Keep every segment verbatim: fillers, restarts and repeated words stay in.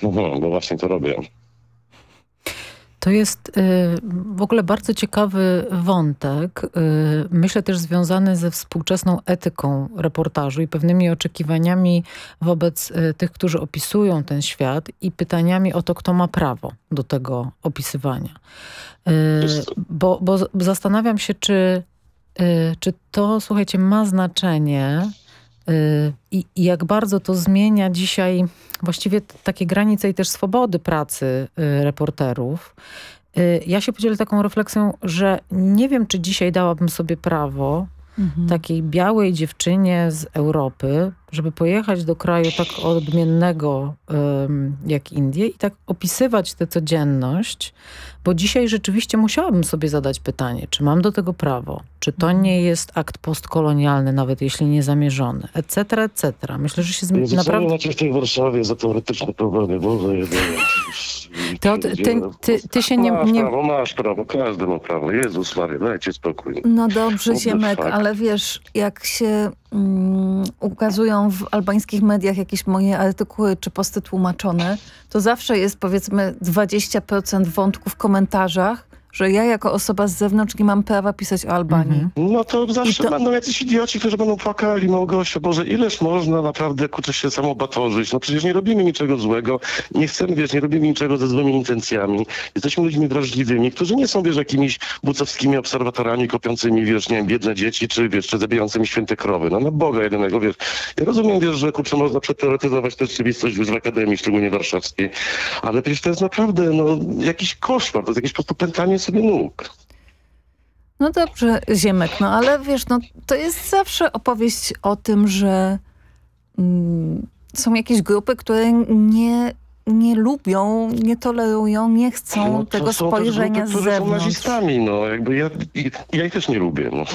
Mhm, bo właśnie to robię. To jest y, w ogóle bardzo ciekawy wątek. Y, myślę też związany ze współczesną etyką reportażu i pewnymi oczekiwaniami wobec y, tych, którzy opisują ten świat i pytaniami o to, kto ma prawo do tego opisywania. Y, bo, bo zastanawiam się, czy, y, czy to, słuchajcie, ma znaczenie y, i, i jak bardzo to zmienia dzisiaj właściwie takie granice i też swobody pracy y, reporterów. Y, ja się podzielę taką refleksją, że nie wiem, czy dzisiaj dałabym sobie prawo mhm. takiej białej dziewczynie z Europy, żeby pojechać do kraju tak odmiennego um, jak Indie i tak opisywać tę codzienność, bo dzisiaj rzeczywiście musiałabym sobie zadać pytanie, czy mam do tego prawo, czy to nie jest akt postkolonialny, nawet jeśli niezamierzony, et cetera, et cetera. Myślę, że się Jezus, naprawdę... macie w tej Warszawie za teoretyczne problemy, Boże, jedynie. To ty, ty, ty, ty się nie... Masz nie... prawo, masz prawo, każdy ma prawo. Jezus Maria, dajcie spokój. No dobrze, Ziemek, fuck? ale wiesz, jak się um, ukazują w albańskich mediach jakieś moje artykuły czy posty tłumaczone, to zawsze jest powiedzmy dwadzieścia procent wątków w komentarzach, że ja jako osoba z zewnątrz nie mam prawa pisać o Albanii. Mm-hmm. No to zawsze to... będą jacyś idioci, którzy będą płakali, Małgosia, Boże, ileż można naprawdę, kurczę, się samobatorzyć. No przecież nie robimy niczego złego, nie chcemy, wiesz, nie robimy niczego ze złymi intencjami. Jesteśmy ludźmi wrażliwymi, którzy nie są, wiesz, jakimiś bucowskimi obserwatorami kopiącymi, wiesz, nie wiem, biedne dzieci, czy, wiesz, czy zabijającymi święte krowy. No na Boga jedynego, wiesz. Ja rozumiem, wiesz, że, kurczę, można przeteoretyzować tę rzeczywistość w Akademii, szczególnie warszawskiej, ale przecież to jest naprawdę, no, jakiś koszmar, to jest jakieś po prostu pętanie sobie nóg. No dobrze, Ziemek, no ale wiesz, no to jest zawsze opowieść o tym, że mm, są jakieś grupy, które nie, nie lubią, nie tolerują, nie chcą no, tego są spojrzenia grupy, z zewnątrz. Są nazistami, no jakby ja, ja ich też nie lubię. No.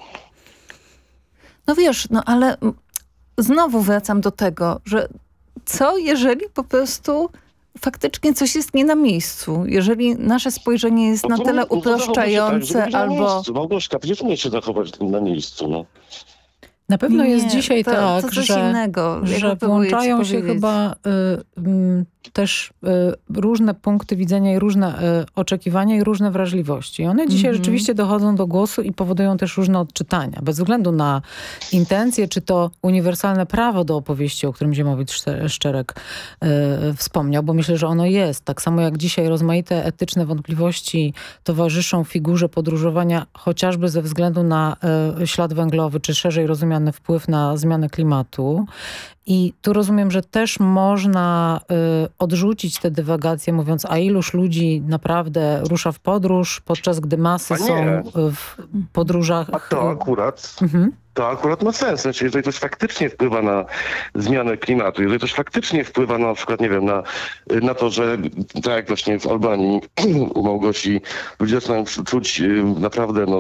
no wiesz, no ale znowu wracam do tego, że co jeżeli po prostu faktycznie coś jest nie na miejscu. Jeżeli nasze spojrzenie jest no na tyle no uproszczające tak, albo... Małgoszka, przecież umie się zachować na miejscu, no. Na pewno nie, jest dzisiaj to, tak, to coś że, innego, że włączają się chyba y, y, też y, różne punkty widzenia i różne y, oczekiwania i różne wrażliwości. I one dzisiaj mm-hmm. rzeczywiście dochodzą do głosu i powodują też różne odczytania. Bez względu na intencje, czy to uniwersalne prawo do opowieści, o którym Ziemowit Szczerek y, wspomniał, bo myślę, że ono jest. Tak samo jak dzisiaj rozmaite etyczne wątpliwości towarzyszą figurze podróżowania chociażby ze względu na y, ślad węglowy, czy szerzej rozumiany wpływ na zmianę klimatu. I tu rozumiem, że też można y, odrzucić te dywagacje, mówiąc, a iluż ludzi naprawdę rusza w podróż, podczas gdy masy są w podróżach. A to akurat, mhm. to akurat ma sens. Znaczy, jeżeli coś faktycznie wpływa na zmianę klimatu, jeżeli coś faktycznie wpływa na, na przykład, nie wiem, na, na to, że tak jak właśnie w Albanii u Małgosi ludzie zaczynają czuć naprawdę no,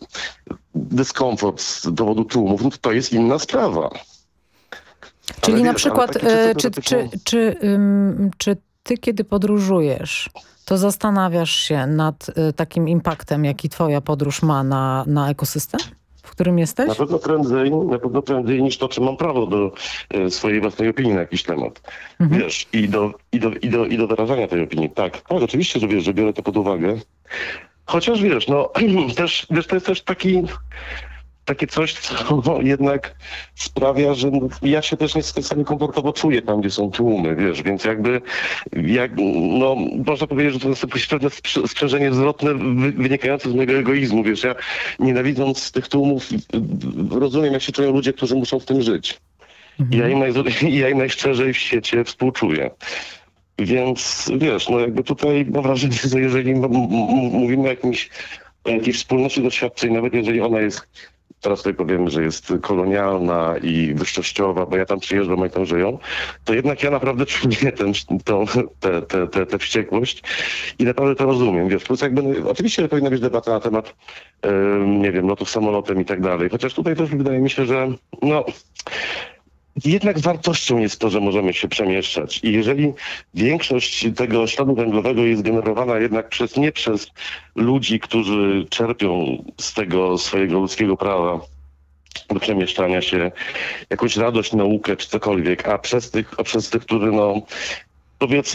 dyskomfort z powodu tłumów, no to, to jest inna sprawa. Czyli ale na wiesz, przykład, takie, czy, czy, czy, czy, um, czy ty, kiedy podróżujesz, to zastanawiasz się nad y, takim impaktem, jaki twoja podróż ma na, na ekosystem, w którym jesteś? Na pewno prędzej, na pewno prędzej niż to, czy mam prawo do y, swojej własnej opinii na jakiś temat. Mhm. Wiesz, i do, i, do, i, do, i do wyrażania tej opinii. Tak, tak, oczywiście, że wiesz, że biorę to pod uwagę. Chociaż wiesz, no też, wiesz, to jest też taki... takie coś, co no, jednak sprawia, że no, ja się też niespecjalnie komfortowo czuję tam, gdzie są tłumy, wiesz, więc jakby, jak, no, można powiedzieć, że to jest pewne sprzężenie zwrotne wy, wynikające z mojego egoizmu, wiesz, ja nienawidząc tych tłumów rozumiem, jak się czują ludzie, którzy muszą w tym żyć. Mhm. Ja, im naj, ja im najszczerzej w świecie współczuję. Więc wiesz, no jakby tutaj mam wrażenie, że jeżeli m- m- mówimy o jakimś, o jakiejś wspólnocie doświadczeń, nawet jeżeli ona jest, teraz tutaj powiem, że jest kolonialna i wyższościowa, bo ja tam przyjeżdżam i tam żyją, to jednak ja naprawdę czuję ten, tą, tę te, te, te wściekłość i naprawdę to rozumiem. Wiesz, plus jakby, no, oczywiście powinna być debata na temat, yy, nie wiem, lotów samolotem i tak dalej, chociaż tutaj też wydaje mi się, że no... Jednak wartością jest to, że możemy się przemieszczać i jeżeli większość tego śladu węglowego jest generowana jednak przez, nie przez ludzi, którzy czerpią z tego swojego ludzkiego prawa do przemieszczania się, jakąś radość, naukę czy cokolwiek, a przez tych, a przez tych, którzy no powiedzmy